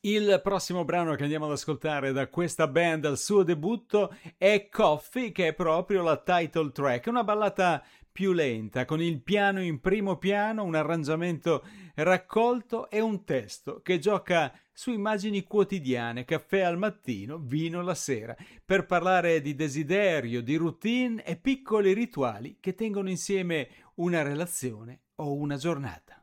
Il prossimo brano che andiamo ad ascoltare da questa band al suo debutto è Coffee, che è proprio la title track, una ballata più lenta, con il piano in primo piano, un arrangiamento raccolto e un testo che gioca su immagini quotidiane, caffè al mattino, vino la sera, per parlare di desiderio, di routine e piccoli rituali che tengono insieme una relazione o una giornata.